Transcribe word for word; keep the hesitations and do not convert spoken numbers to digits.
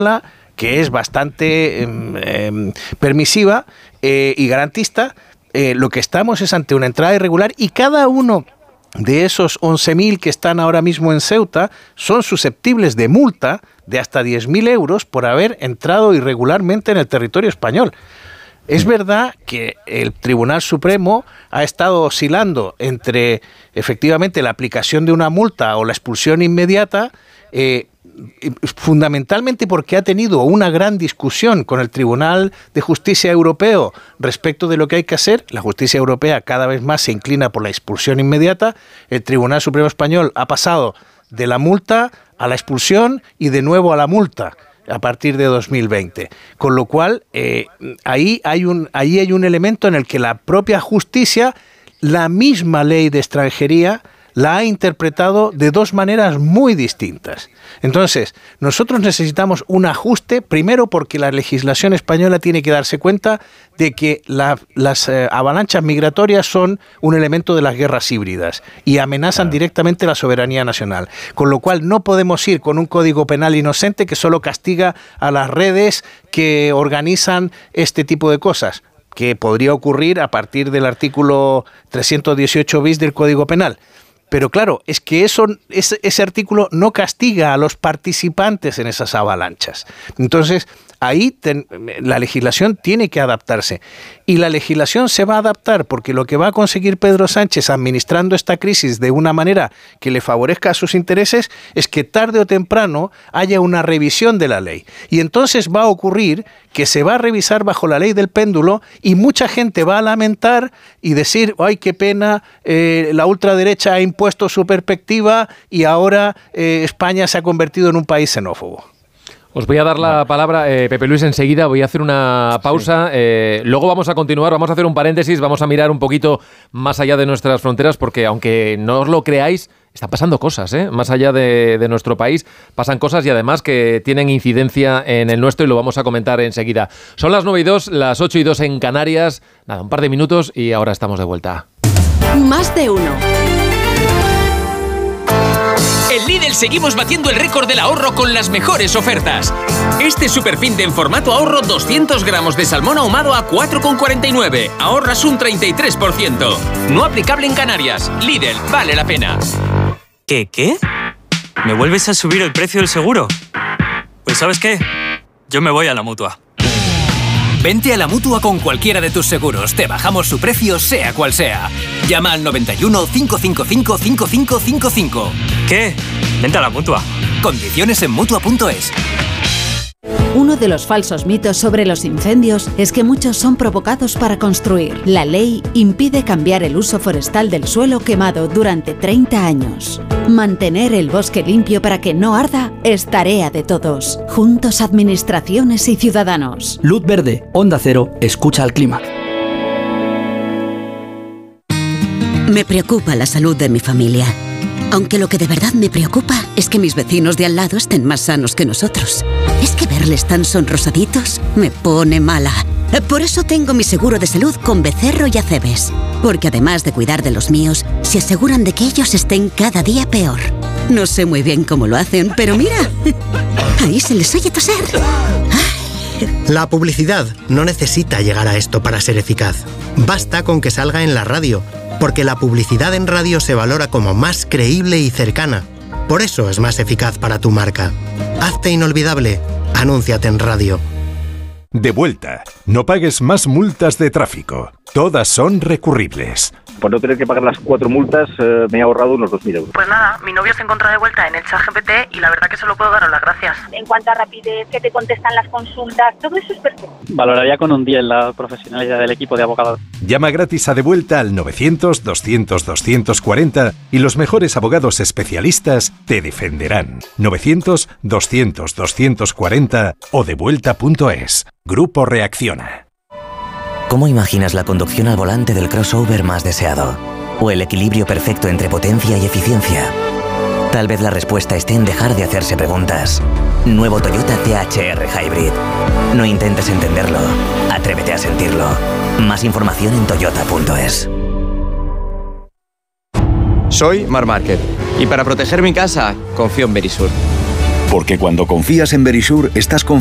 que es bastante eh, eh, permisiva eh, y garantista. Eh, lo que estamos es ante una entrada irregular y cada uno de esos once mil que están ahora mismo en Ceuta son susceptibles de multa de hasta diez mil euros por haber entrado irregularmente en el territorio español. Es verdad que el Tribunal Supremo ha estado oscilando entre efectivamente la aplicación de una multa o la expulsión inmediata, eh, fundamentalmente porque ha tenido una gran discusión con el Tribunal de Justicia Europeo respecto de lo que hay que hacer. La justicia europea cada vez más se inclina por la expulsión inmediata. El Tribunal Supremo Español ha pasado de la multa a la expulsión y de nuevo a la multa a partir de dos mil veinte. Con lo cual, eh, ahí hay un, ahí hay un elemento en el que la propia justicia, la misma ley de extranjería, la ha interpretado de dos maneras muy distintas. Entonces, nosotros necesitamos un ajuste, primero porque la legislación española tiene que darse cuenta de que la, las eh, avalanchas migratorias son un elemento de las guerras híbridas y amenazan claro. directamente la soberanía nacional. Con lo cual no podemos ir con un código penal inocente que solo castiga a las redes que organizan este tipo de cosas, que podría ocurrir a partir del artículo trescientos dieciocho bis del Código Penal. Pero claro, es que eso, ese, ese artículo no castiga a los participantes en esas avalanchas. Entonces, ahí ten, la legislación tiene que adaptarse. Y la legislación se va a adaptar porque lo que va a conseguir Pedro Sánchez administrando esta crisis de una manera que le favorezca a sus intereses es que tarde o temprano haya una revisión de la ley. Y entonces va a ocurrir que se va a revisar bajo la ley del péndulo y mucha gente va a lamentar y decir, ¡ay, qué pena! Eh, la ultraderecha ha impuesto su perspectiva y ahora eh, España se ha convertido en un país xenófobo. Os voy a dar la palabra, eh, Pepe Luis, enseguida. Voy a hacer una pausa. Sí. Eh, luego vamos a continuar, vamos a hacer un paréntesis, vamos a mirar un poquito más allá de nuestras fronteras, porque aunque no os lo creáis, están pasando cosas, ¿eh? Más allá de, de nuestro país, pasan cosas y además que tienen incidencia en el nuestro y lo vamos a comentar enseguida. Son las nueve y dos, las ocho y dos en Canarias. Nada, un par de minutos y ahora estamos de vuelta. Más de uno. En Lidl seguimos batiendo el récord del ahorro con las mejores ofertas. Este superfin de en formato ahorro doscientos gramos de salmón ahumado a cuatro con cuarenta y nueve. Ahorras un treinta y tres por ciento. No aplicable en Canarias. Lidl, vale la pena. ¿Qué? ¿Qué? ¿Me vuelves a subir el precio del seguro? Pues ¿sabes qué? Yo me voy a la Mutua. Vente a la Mutua con cualquiera de tus seguros. Te bajamos su precio, sea cual sea. Llama al noventa y uno, cinco cinco cinco, cinco cinco cinco cinco. ¿Qué? Vente a la Mutua. Condiciones en Mutua punto es. Uno de los falsos mitos sobre los incendios es que muchos son provocados para construir. La ley impide cambiar el uso forestal del suelo quemado durante treinta años. Mantener el bosque limpio para que no arda es tarea de todos. Juntos, administraciones y ciudadanos. Luz verde, Onda Cero, escucha al clima. Me preocupa la salud de mi familia. Aunque lo que de verdad me preocupa es que mis vecinos de al lado estén más sanos que nosotros. Es que verles tan sonrosaditos me pone mala. Por eso tengo mi seguro de salud con Becerro y Acebes. Porque además de cuidar de los míos, se aseguran de que ellos estén cada día peor. No sé muy bien cómo lo hacen, pero mira, ahí se les oye toser. La publicidad no necesita llegar a esto para ser eficaz. Basta con que salga en la radio, porque la publicidad en radio se valora como más creíble y cercana. Por eso es más eficaz para tu marca. Hazte inolvidable. Anúnciate en radio. De vuelta. No pagues más multas de tráfico. Todas son recurribles. Por no tener que pagar las cuatro multas, eh, me he ahorrado unos dos mil euros. Pues nada, mi novio se encontró de vuelta en el ChatGPT y la verdad que solo puedo daros las gracias. En cuanto a rapidez, que te contestan las consultas, todo eso es perfecto. Valoraría con un diez la profesionalidad del equipo de abogados. Llama gratis a De Vuelta al novecientos, doscientos, doscientos cuarenta y los mejores abogados especialistas te defenderán. novecientos, doscientos, doscientos cuarenta o devuelta punto es. Grupo Reacciona. ¿Cómo imaginas la conducción al volante del crossover más deseado? ¿O el equilibrio perfecto entre potencia y eficiencia? Tal vez la respuesta esté en dejar de hacerse preguntas. Nuevo Toyota T H R Hybrid. No intentes entenderlo, atrévete a sentirlo. Más información en toyota punto es. Soy Marc Márquez y para proteger mi casa confío en Verisur. Porque cuando confías en Verisure, estás confiando